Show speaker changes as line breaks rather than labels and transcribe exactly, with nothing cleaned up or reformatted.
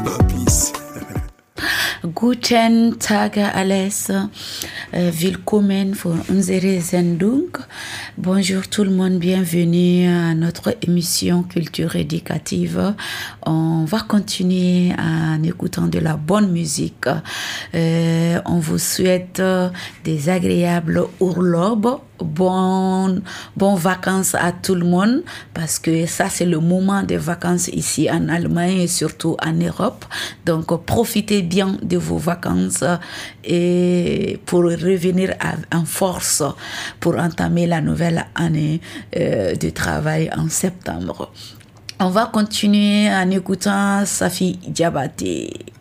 Peace.
Guten Tag alles, äh, willkommen für unsere Sendung. Bonjour tout le monde, bienvenue à notre émission culture éducative. On va continuer en écoutant de la bonne musique. Euh, on vous souhaite des agréables urlaubs. Bonnes bon vacances à tout le monde parce que ça c'est le moment des vacances ici en Allemagne et surtout en Europe. Donc profitez bien de vos vacances et pour revenir en force pour entamer la nouvelle année euh, de travail en septembre. On va continuer en écoutant Safi Diabaté.